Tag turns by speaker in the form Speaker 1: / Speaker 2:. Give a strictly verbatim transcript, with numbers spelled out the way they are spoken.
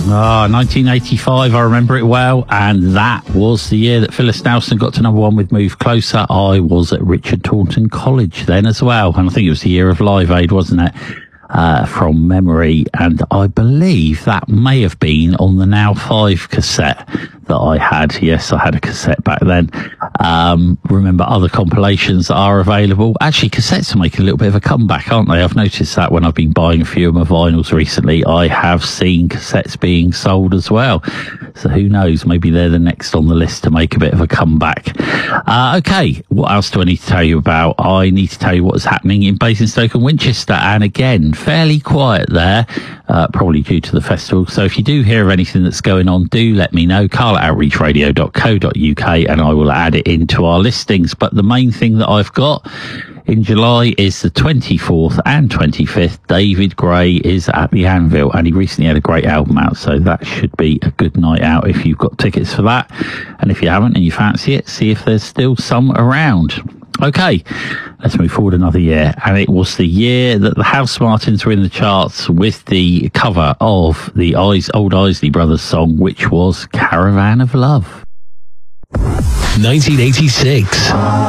Speaker 1: Ah, nineteen eighty-five, I remember it well, and that was the year that Phyllis Nelson got to number one with Move Closer. I was at Richard Taunton College then as well, and I think it was the year of Live Aid, wasn't it? Uh, from memory, and I believe that may have been on the Now five cassette that I had. Yes, I had a cassette back then. Um, remember other compilations that are available. Actually, cassettes are making a little bit of a comeback, aren't they? I've noticed that when I've been buying a few of my vinyls recently, I have seen cassettes being sold as well. So who knows? Maybe they're the next on the list to make a bit of a comeback. Uh, okay, what else do I need to tell you about? I need to tell you what's happening in Basingstoke and Winchester. And again, fairly quiet there, uh, probably due to the festival. So if you do hear of anything that's going on, do let me know. Carl at outreach radio dot co dot uk, and I will add it into our listings. But the main thing that I've got in July is the twenty-fourth and twenty-fifth. David Gray is at the Anvil, and he recently had a great album out, so that should be a good night out if you've got tickets for that. And if you haven't and you fancy it, see if there's still some around. Okay, let's move forward another year, and it was the year that the Housemartins were in the charts with the cover of the Old Isley Brothers song, which was Caravan of Love.
Speaker 2: nineteen eighty-six.